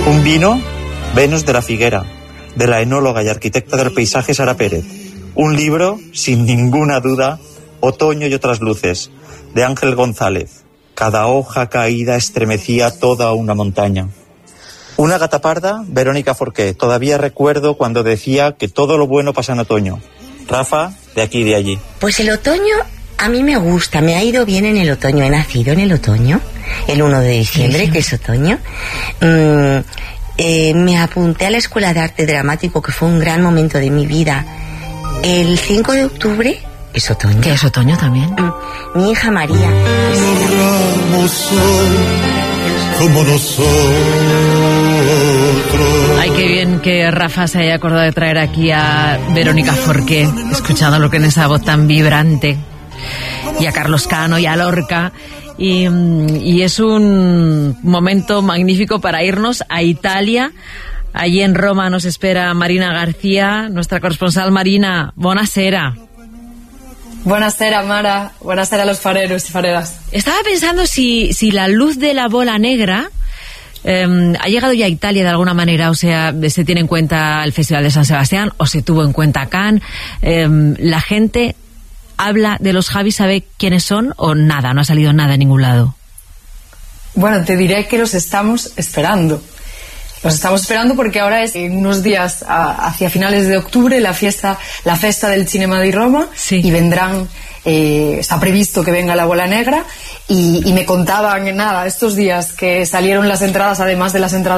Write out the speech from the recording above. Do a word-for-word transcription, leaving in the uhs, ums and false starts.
Un vino, Venus de la Figuera, de la enóloga y arquitecta del paisaje Sara Pérez. Un libro, sin ninguna duda, Otoño y otras luces, de Ángel González. Cada hoja caída estremecía toda una montaña. Una gata parda, Verónica Forqué. Todavía recuerdo cuando decía que todo lo bueno pasa en otoño. Rafa, de aquí y de allí. Pues el otoño a mí me gusta, me ha ido bien en el otoño. He nacido en el otoño, el uno de diciembre, sí, que es otoño. Mm, eh, me apunté a la Escuela de Arte Dramático, que fue un gran momento de mi vida. El cinco de octubre es otoño. ¿Qué es otoño también? Mm, mi hija María. Como nosotros. Ay, qué bien que Rafa se haya acordado de traer aquí a Verónica Forqué, escuchando lo que en esa voz tan vibrante, y a Carlos Cano y a Lorca, y, y es un momento magnífico para irnos a Italia. Allí en Roma nos espera Marina García, nuestra corresponsal. Marina, buonasera. Buonasera, Mara. Buonasera a los fareros y fareras. Estaba pensando si, si la luz de la bola negra eh, ha llegado ya a Italia de alguna manera, o sea, se tiene en cuenta el Festival de San Sebastián o se tuvo en cuenta Cannes. Eh, la gente habla de los Javis, ¿sabe quiénes son o nada? No ha salido nada en ningún lado. Bueno, te diré que los estamos esperando. Los estamos esperando porque ahora es en unos días a, hacia finales de octubre la fiesta, la festa del Cinema di Roma, sí. Y vendrán, eh, está previsto que venga la bola negra y, y me contaban nada estos días que salieron las entradas, además de las entradas